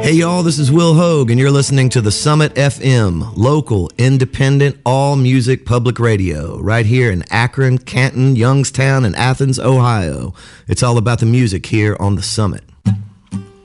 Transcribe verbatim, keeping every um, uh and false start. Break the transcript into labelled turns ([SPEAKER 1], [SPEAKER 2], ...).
[SPEAKER 1] Hey y'all, this is Will Hogue, and you're listening to the Summit F M, local, independent, all-music public radio, right here in Akron, Canton, Youngstown, and Athens, Ohio. It's all about the music here on the Summit.